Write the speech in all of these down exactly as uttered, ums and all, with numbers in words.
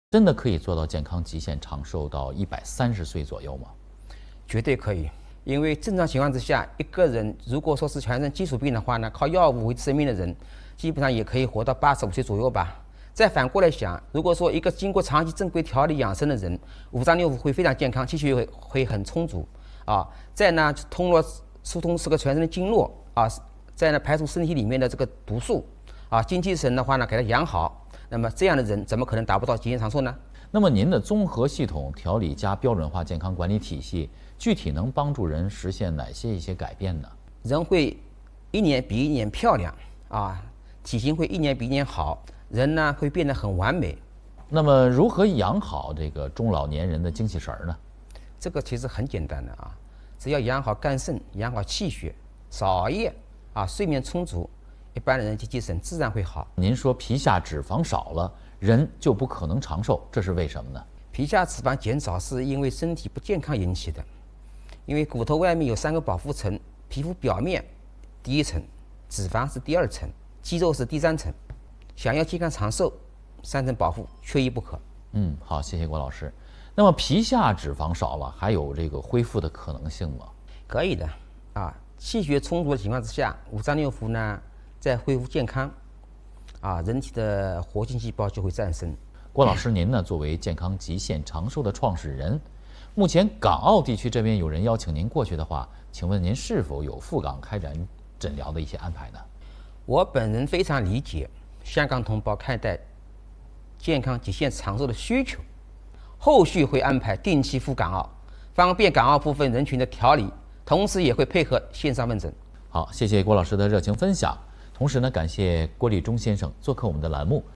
真的可以做到健康极限长寿到一百三十岁左右吗？ 绝对可以，因为正常情况之下，一个人如果说是全身基础病的话呢，靠药物维持生命的人，基本上也可以活到八十五岁左右吧。再反过来想，如果说一个经过长期正规调理养生的人，五脏六腑会非常健康，气血会会很充足啊。再呢，通络疏通这个全身的经络啊，再呢排除身体里面的这个毒素啊，精气神的话呢给它养好。那么这样的人怎么可能达不到极限长寿呢？ 那么您的综合系统调理加标准化健康管理体系，具体能帮助人实现哪些一些改变呢？ 人会一年比一年漂亮啊，体型会一年比一年好，人呢会变得很完美。 那么如何养好这个中老年人的精气神呢？ 这个其实很简单的啊，只要养好肝肾，养好气血，少熬夜啊，睡眠充足，一般人的精气神自然会好。 您说皮下脂肪少了，人就不可能长寿，这是为什么呢？ 皮下脂肪减少是因为身体不健康引起的，因为骨头外面有三个保护层，皮肤表面第一层，脂肪是第二层，肌肉是第三层。想要健康长寿，三层保护缺一不可。 嗯，好，谢谢郭老师。那么皮下脂肪少了，还有这个恢复的可能性吗？ 可以的啊，气血充足的情况之下，五脏六腑呢在恢复健康，啊，人体的活性细胞就会再生。 郭老师，您呢作为健康极限长寿的创始人，目前港澳地区这边有人邀请您过去的话，请问您是否有赴港开展诊疗的一些安排呢？ 我本人非常理解香港同胞看待健康极限长寿的需求，后续会安排定期赴港澳，方便港澳部分人群的调理，同时也会配合线上问诊。 好，谢谢郭老师的热情分享，同时呢，感谢郭立忠先生做客我们的栏目，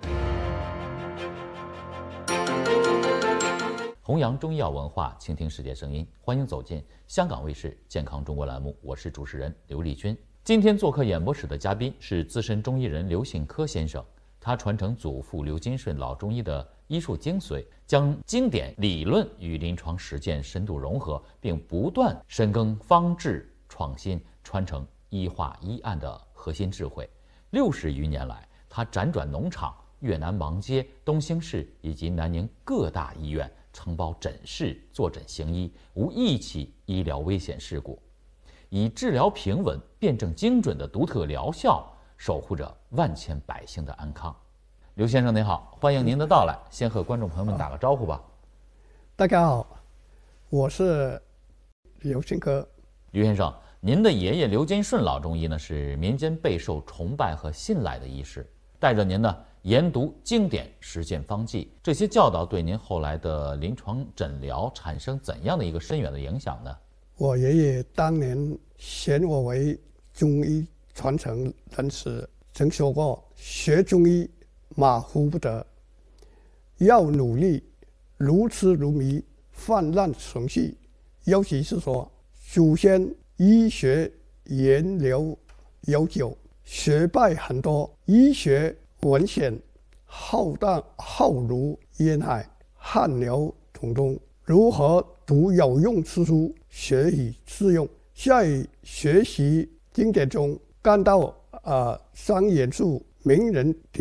弘扬中医药文化，倾听世界声音，欢迎走进香港卫视健康中国栏目，我是主持人刘立军。今天做客演播室的嘉宾是资深中医人刘信科先生，他传承祖父刘金顺老中医的医术精髓，将经典理论与临床实践深度融合，并不断深耕方治创新，传承医化医案的核心智慧。六十余年来，他辗转农场、越南芒街、东兴市以及南宁各大医院，承包诊室，坐诊行医，无一起医疗危险事故，以治疗平稳、辩证精准的独特疗效，守护着万千百姓的安康。刘先生您好，欢迎您的到来，先和观众朋友们打个招呼吧。 大家好，我是刘信科。 刘先生，您的爷爷刘金顺老中医呢，是民间备受崇拜和信赖的医师，带着您呢研读经典，实践方剂，这些教导对您后来的临床诊疗产生怎样的一个深远的影响呢？ 我爷爷当年选我为中医传承人时，曾说过：学中医马虎不得，要努力，如痴如迷，泛滥成序。尤其是说，祖先医学源流悠久，学派很多，医学文献浩荡浩如烟海，汗流淌东。如何读有用之书，学以致用？在学习经典中看到，呃，三元素名人